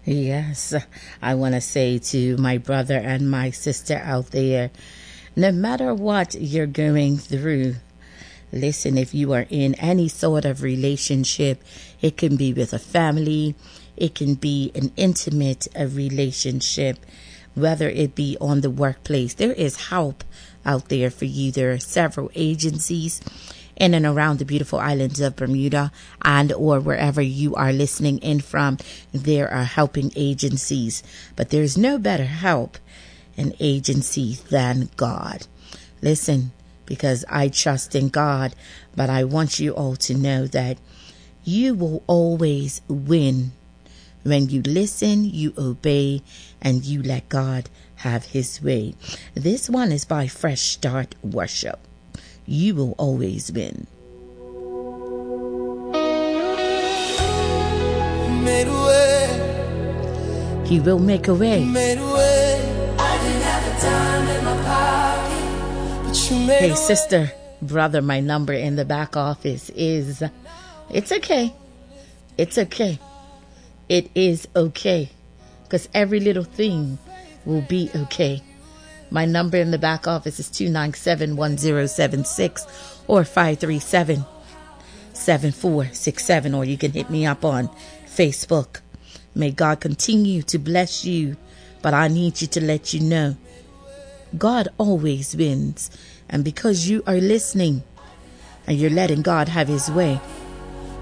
Yes, I want to say to my brother and my sister out there, no matter what you're going through, listen, if you are in any sort of relationship, it can be with a family, it can be an intimate relationship, whether it be on the workplace, there is help out there for you. There are several agencies in and around the beautiful islands of Bermuda and or wherever you are listening in from. There are helping agencies, but there's no better help and agency than God. Listen, because I trust in God, but I want you all to know that you will always win when you listen, you obey, and you let God have his way. This one is by Fresh Start Worship. You will always win. Made a way. He will make a way. Made a way. I didn't have a dime in my pocket, but you made Hey, a way. sister, brother, my number in the back office is, it's okay. It's okay. It is okay. Because every little thing will be okay. My number in the back office is 297-1076 or 537-7467, or you can hit me up on Facebook. May God continue to bless you, but I need you to let you know God always wins. And because you are listening and you're letting God have his way,